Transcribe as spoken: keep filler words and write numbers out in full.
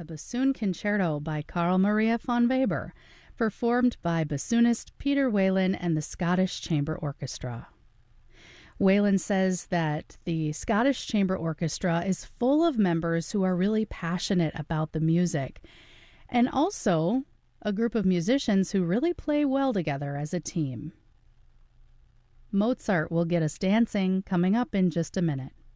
Bassoon Concerto by Carl Maria von Weber, performed by bassoonist Peter Whalen and the Scottish Chamber Orchestra. Whalen says that the Scottish Chamber Orchestra is full of members who are really passionate about the music, and also a group of musicians who really play well together as a team. Mozart will get us dancing coming up in just a minute.